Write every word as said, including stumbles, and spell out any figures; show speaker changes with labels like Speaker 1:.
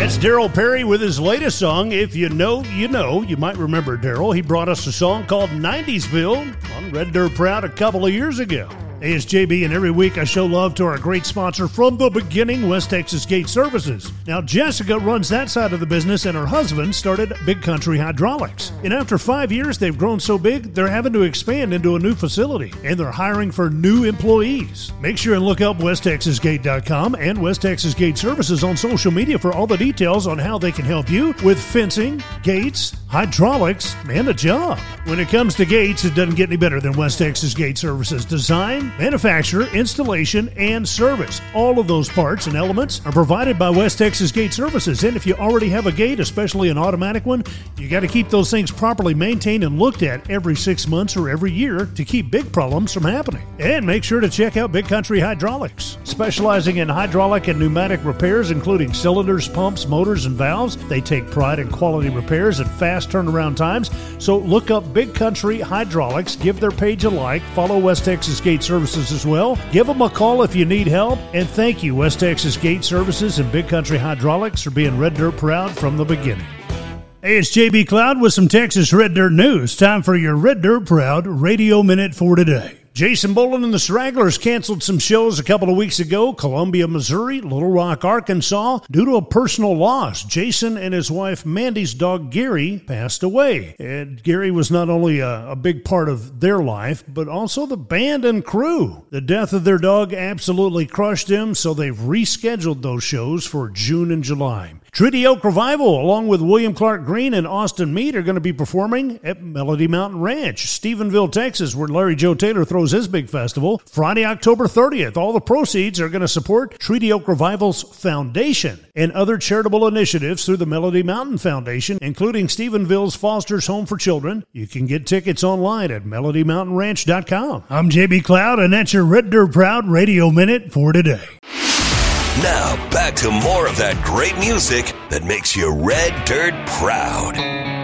Speaker 1: That's Daryl Perry with his latest song, If You Know, You Know. You might remember Daryl. He brought us a song called nineties-ville on Red Dirt Proud a couple of years ago. Hey, it's J B, and every week I show love to our great sponsor from the beginning, West Texas Gate Services. Now, Jessica runs that side of the business, and her husband started Big Country Hydraulics. And after five years, they've grown so big, they're having to expand into a new facility, and they're hiring for new employees. Make sure and look up west texas gate dot com and West Texas Gate Services on social media for all the details on how they can help you with fencing, gates, hydraulics, and a job. When it comes to gates, it doesn't get any better than West Texas Gate Services. Design, manufacture, installation, and service. All of those parts and elements are provided by West Texas Gate Services. And if you already have a gate, especially an automatic one, you got to keep those things properly maintained and looked at every six months or every year to keep big problems from happening. And make sure to check out Big Country Hydraulics. Specializing in hydraulic and pneumatic repairs, including cylinders, pumps, motors, and valves, they take pride in quality repairs and fast turnaround times. So look up Big Country Hydraulics, give their page a like, follow West Texas Gate Services as well. Give them a call if you need help. And thank you, West Texas Gate Services and Big Country Hydraulics, for being Red Dirt Proud from the beginning. Hey, it's J B Cloud with some Texas Red Dirt news. Time for your Red Dirt Proud Radio Minute for today. Jason Boland and the Stragglers canceled some shows a couple of weeks ago. Columbia, Missouri, Little Rock, Arkansas, due to a personal loss. Jason and his wife Mandy's dog Gary passed away. And Gary was not only a, a big part of their life, but also the band and crew. The death of their dog absolutely crushed them, so they've rescheduled those shows for June and July. Treaty Oak Revival, along with William Clark Green and Austin Meade, are going to be performing at Melody Mountain Ranch, Stephenville, Texas, where Larry Joe Taylor throws his big festival, Friday, October thirtieth. All the proceeds are going to support Treaty Oak Revival's foundation and other charitable initiatives through the Melody Mountain Foundation, including Stephenville's Foster's Home for Children. You can get tickets online at melody mountain ranch dot com. I'm J B Cloud, and that's your Red Dirt Proud Radio Minute for today.
Speaker 2: Now, back to more of that great music that makes you Red Dirt Proud.